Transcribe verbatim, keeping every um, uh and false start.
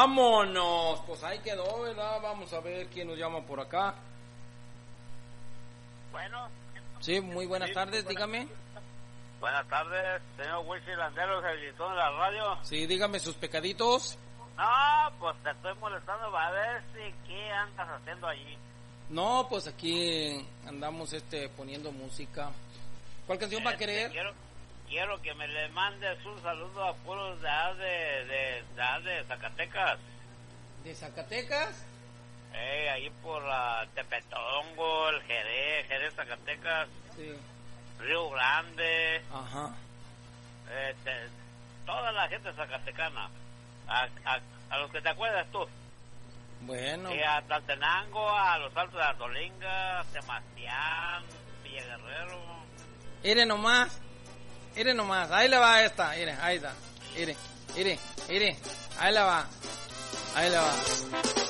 Vámonos. Pues ahí quedó, ¿verdad? Vamos a ver quién nos llama por acá. Bueno. Sí, muy buenas sí, tardes, buenas, dígame. Buenas tardes, señor Wilson Landeros, el editón de la radio. Sí, dígame sus pecaditos. No, pues te estoy molestando para ver si qué andas haciendo allí. No, pues aquí andamos este poniendo música. ¿Cuál canción va a Este, querer? Quiero, quiero que me le mandes un saludo a puros de allá de, de, de, allá de Zacatecas. ¿De Zacatecas? Eh, ahí por la Tepetongo, el Jerez, Jerez, Zacatecas. Sí. Río Grande. Ajá. Este, toda la gente zacatecana. A, a, a los que te acuerdas tú. Bueno. Y a Tlaltenango, a los Altos de Ardolinga, Sebastián, Villa Guerrero. Mire nomás, mire nomás, ahí le va esta, mire, ahí está, mire, mire, mire, ahí la va, ahí la va.